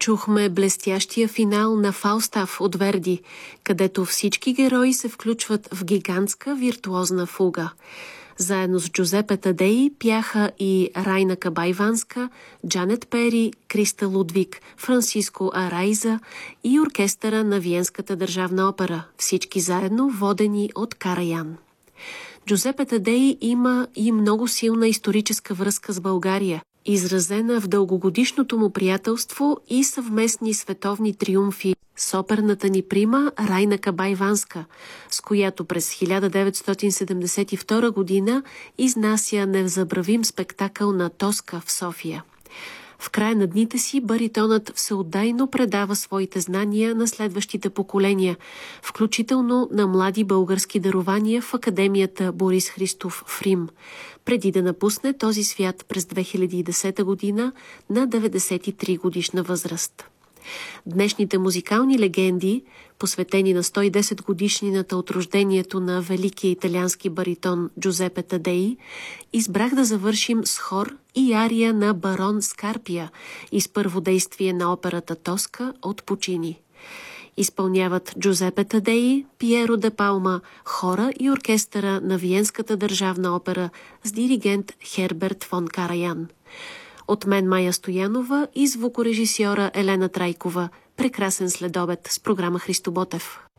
Чухме блестящия финал на Фалстаф от Верди, където всички герои се включват в гигантска виртуозна фуга. Заедно с Джузепе Тадеи пяха и Райна Кабайванска, Джанет Пери, Криста Лудвиг, Франциско Арайза и оркестъра на Виенската държавна опера, всички заедно водени от Караян. Джузепе Тадеи има и много силна историческа връзка с България, изразена в дългогодишното му приятелство и съвместни световни триумфи с оперната ни прима Райна Кабайванска, с която през 1972 година изнася незабравим спектакъл на Тоска в София. В края на дните си баритонът всеотдайно предава своите знания на следващите поколения, включително на млади български дарования в Академията Борис Христов в Рим, преди да напусне този свят през 2010 година на 93 годишна възраст. Днешните музикални легенди, посветени на 110 годишнината от рождението на великия италиански баритон Джузепе Тадеи, избрах да завършим с хор и ария на барон Скарпия из първо действие на операта Тоска от Пучини. Изпълняват Джузепе Тадеи, Пиеро де Палма, хора и оркестъра на Виенската държавна опера с диригент Херберт фон Караян. От мен Майя Стоянова и звукорежисьора Елена Трайкова. Прекрасен следобед с програма Христо Ботев.